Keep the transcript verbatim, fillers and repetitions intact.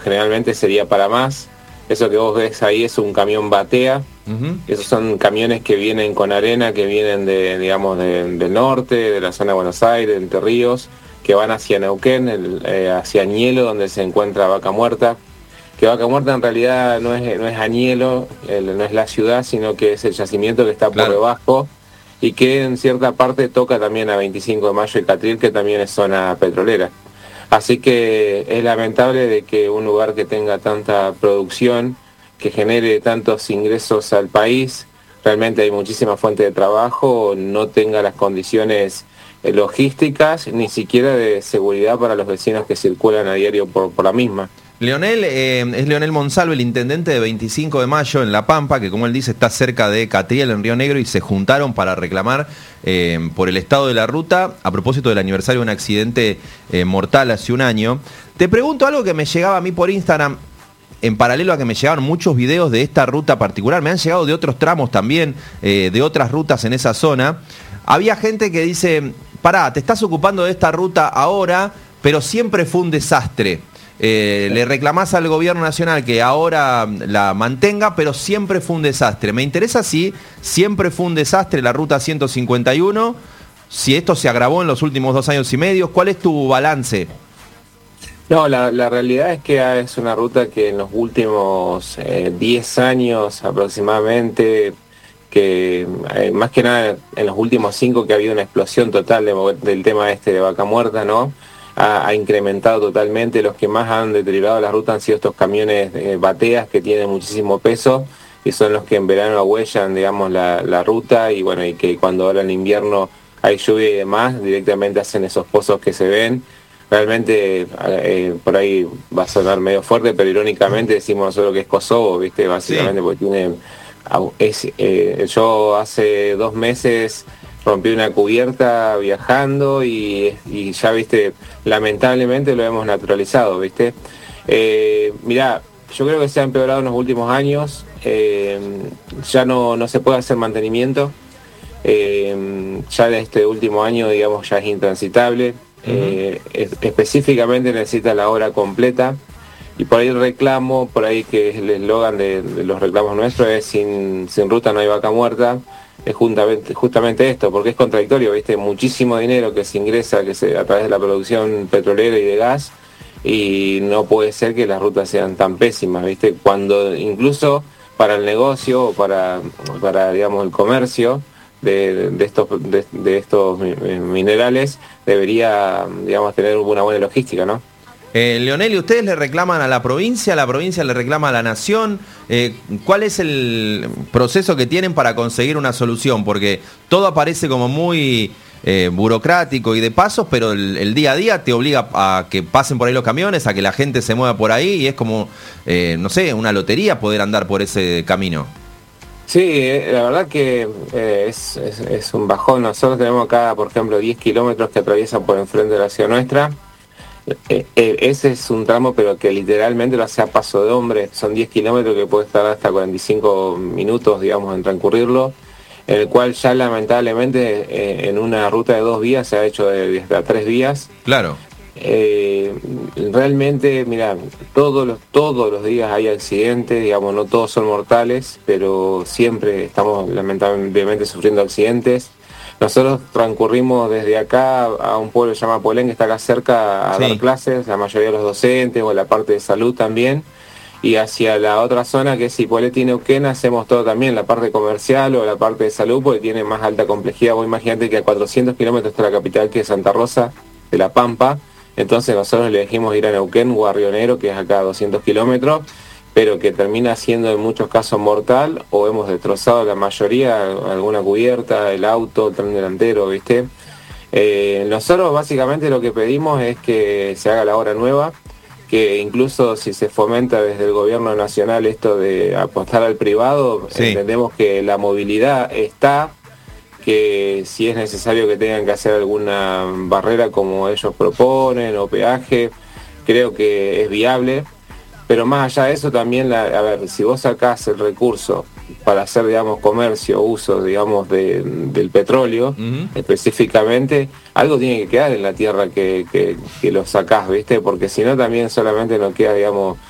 generalmente sería para más. Eso que vos ves ahí es un camión batea. Uh-huh. Esos son camiones que vienen con arena, que vienen de, digamos, de, del norte, de la zona de Buenos Aires, de Entre Ríos, que van hacia Neuquén, el, eh, hacia Añelo, donde se encuentra Vaca Muerta. Que Vaca Muerta en realidad no es, no es Añelo, el, no es la ciudad, sino que es el yacimiento que está por claro. debajo, y que en cierta parte toca también a veinticinco de mayo y Catril, que también es zona petrolera. Así que es lamentable de que un lugar que tenga tanta producción, que genere tantos ingresos al país, realmente hay muchísima fuente de trabajo, no tenga las condiciones eh, logísticas, ni siquiera de seguridad para los vecinos que circulan a diario por, por la misma. Leonel, eh, es Leonel Monsalve, el intendente de veinticinco de mayo en La Pampa, que como él dice está cerca de Catriel, en Río Negro, y se juntaron para reclamar eh, por el estado de la ruta a propósito del aniversario de un accidente eh, mortal hace un año. Te pregunto algo que me llegaba a mí por Instagram, en paralelo a que me llegaron muchos videos de esta ruta particular, me han llegado de otros tramos también, eh, de otras rutas en esa zona. Había gente que dice, pará, te estás ocupando de esta ruta ahora, pero siempre fue un desastre. Eh, le reclamás al gobierno nacional que ahora la mantenga, pero siempre fue un desastre. Me interesa si siempre fue un desastre la ruta ciento cincuenta y uno, si esto se agravó en los últimos dos años y medio. ¿Cuál es tu balance? No, la, la realidad es que es una ruta que en los últimos eh, diez años aproximadamente, que eh, más que nada en los últimos cinco, que ha habido una explosión total de, del tema este de Vaca Muerta, ¿no? Ha, ha incrementado totalmente. Los que más han deteriorado la ruta han sido estos camiones eh, bateas que tienen muchísimo peso y son los que en verano agüellan, digamos, la, la ruta, y bueno, y que cuando ahora en invierno hay lluvia y demás, directamente hacen esos pozos que se ven. Realmente eh, por ahí va a sonar medio fuerte, pero irónicamente decimos nosotros que es Kosovo, ¿viste? Básicamente, sí. Porque tiene... Es, eh, yo hace dos meses rompí una cubierta viajando y, y ya, viste, lamentablemente lo hemos naturalizado, viste. Eh, mirá, yo creo que se ha empeorado en los últimos años, eh, ya no, no se puede hacer mantenimiento, eh, ya en este último año, digamos, ya es intransitable, uh-huh. eh, es, específicamente necesita la hora completa, y por ahí el reclamo, por ahí que es el eslogan de, de los reclamos nuestros, es sin, sin ruta no hay vaca muerta. Es justamente, justamente esto, porque es contradictorio, ¿viste? Muchísimo dinero que se ingresa que se, a través de la producción petrolera y de gas, y no puede ser que las rutas sean tan pésimas, ¿viste? Cuando incluso para el negocio o para, para digamos, el comercio de, de, estos, de, de estos minerales debería, digamos, tener una buena logística, ¿no? Eh, Leonel, ¿y ustedes le reclaman a la provincia, la provincia le reclama a la nación? Eh, ¿Cuál es el proceso que tienen para conseguir una solución? Porque todo aparece como muy eh, burocrático y de pasos, pero el, el día a día te obliga a que pasen por ahí los camiones, a que la gente se mueva por ahí, y es como, eh, no sé, una lotería poder andar por ese camino. Sí, la verdad que eh, es, es, es un bajón. Nosotros tenemos acá, por ejemplo, diez kilómetros que atraviesan por enfrente de la ciudad nuestra. Eh, eh, ese es un tramo, pero que literalmente lo hace a paso de hombre. Son diez kilómetros que puede estar hasta cuarenta y cinco minutos, digamos, en transcurrirlo, en el cual ya lamentablemente eh, en una ruta de dos vías se ha hecho de, de hasta tres vías. Claro. Eh, realmente, mira, todos los, todos los días hay accidentes, digamos, no todos son mortales, pero siempre estamos lamentablemente sufriendo accidentes. Nosotros transcurrimos desde acá a un pueblo que se llama Polén, que está acá cerca, a sí. dar clases, la mayoría de los docentes o la parte de salud también, y hacia la otra zona que es Cipolletti y Neuquén hacemos todo también, la parte comercial o la parte de salud, porque tiene más alta complejidad. Vos imagínate que a cuatrocientos kilómetros está la capital, que es Santa Rosa de La Pampa, entonces nosotros le elegimos ir a Neuquén o a Río Negro, que es acá a doscientos kilómetros, pero que termina siendo en muchos casos mortal, o hemos destrozado la mayoría, alguna cubierta, el auto, el tren delantero, ¿viste? Eh, nosotros básicamente lo que pedimos es que se haga la obra nueva, que incluso si se fomenta desde el gobierno nacional esto de apostar al privado, sí. entendemos que la movilidad está, que si es necesario que tengan que hacer alguna barrera como ellos proponen, o peaje, creo que es viable. Pero más allá de eso también, la, a ver, si vos sacás el recurso para hacer, digamos, comercio, uso, digamos, de, del petróleo, uh-huh. específicamente, algo tiene que quedar en la tierra que, que, que lo sacás, ¿viste? Porque si no también solamente nos queda, digamos,